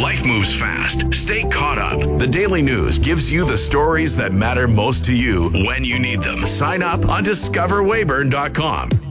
Life moves fast. Stay caught up. The Daily News gives you the stories that matter most to you when you need them. Sign up on discoverweyburn.com.